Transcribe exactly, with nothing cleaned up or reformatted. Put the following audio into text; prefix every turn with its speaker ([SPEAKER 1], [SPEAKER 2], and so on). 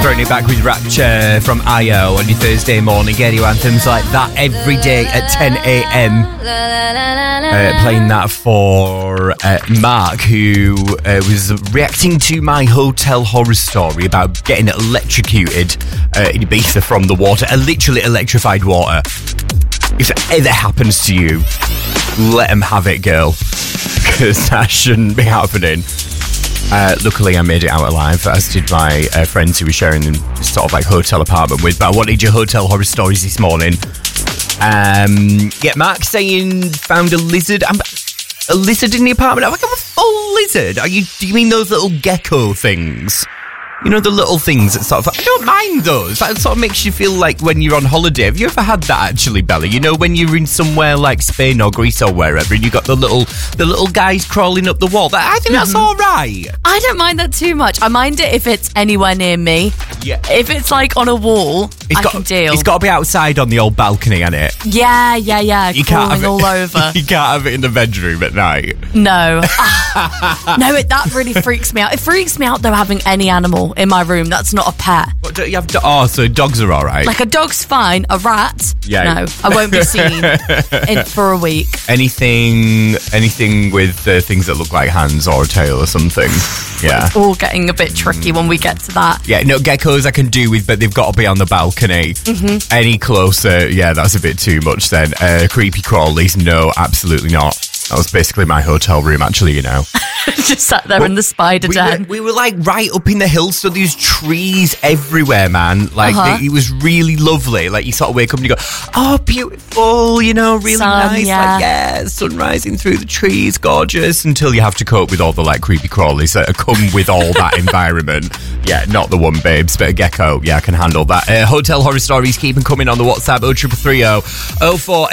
[SPEAKER 1] throwing it back with Rapture from I O on your Thursday morning. Radio anthems like that every day at ten a.m. Uh, playing that for uh, Mark, who uh, was reacting to my hotel horror story about getting electrocuted uh, in Ibiza from the water. A literally electrified water. If it ever happens to you, let them have it, girl. Because that shouldn't be happening. Uh, luckily, I made it out alive, as did my uh, friends who were sharing this sort of like hotel apartment with. But I wanted your hotel horror stories this morning. Um, yeah, Mark saying found a lizard. I'm, a lizard in the apartment. I'm like, I'm a full lizard. Are you? Do you mean those little gecko things? You know, the little things that sort of... I don't mind those. That sort of makes you feel like when you're on holiday. Have you ever had that, actually, Bella? You know, when you're in somewhere like Spain or Greece or wherever, and you got the little the little guys crawling up the wall. That, I think that's mm-hmm. all right.
[SPEAKER 2] I don't mind that too much. I mind it if it's anywhere near me.
[SPEAKER 1] Yeah.
[SPEAKER 2] If it's, like, on a wall,
[SPEAKER 1] it's
[SPEAKER 2] I
[SPEAKER 1] got,
[SPEAKER 2] can deal.
[SPEAKER 1] It's got to be outside on the old balcony, hasn't it?
[SPEAKER 2] Yeah, yeah, yeah.
[SPEAKER 1] You
[SPEAKER 2] crawling
[SPEAKER 1] can't have
[SPEAKER 2] all
[SPEAKER 1] it,
[SPEAKER 2] over.
[SPEAKER 1] You can't have it in the bedroom at night.
[SPEAKER 2] No. Ah. No, it, that really freaks me out. It freaks me out, though, having any animal in my room. That's not a pet.
[SPEAKER 1] What, don't you have do- oh, so dogs are all right.
[SPEAKER 2] Like a dog's fine. A rat?
[SPEAKER 1] Yeah.
[SPEAKER 2] No, I won't be seen in for a week.
[SPEAKER 1] Anything, anything with uh, things that look like hands or a tail or something. Yeah.
[SPEAKER 2] It's all getting a bit tricky when we get to that.
[SPEAKER 1] Yeah, no, geckos I can do with, but they've got to be on the balcony.
[SPEAKER 2] Mm-hmm.
[SPEAKER 1] Any closer, yeah, that's a bit too much then. Uh, creepy crawlies, no, absolutely not. That was basically my hotel room, actually, you know.
[SPEAKER 2] Just sat there well, in the spider
[SPEAKER 1] we
[SPEAKER 2] den.
[SPEAKER 1] Were, we were, like, right up in the hills, so there's trees everywhere, man. Like,
[SPEAKER 2] uh-huh.
[SPEAKER 1] they, it was really lovely. Like, you sort of wake up and you go, oh, beautiful, you know, really
[SPEAKER 2] Sun,
[SPEAKER 1] nice.
[SPEAKER 2] yeah.
[SPEAKER 1] Like, yeah, sun rising through the trees, gorgeous, until you have to cope with all the, like, creepy crawlies that come with all that environment. Yeah, not the one, babes, but a gecko, yeah, I can handle that. Uh, hotel horror stories keep them coming on the WhatsApp, oh three three three oh oh four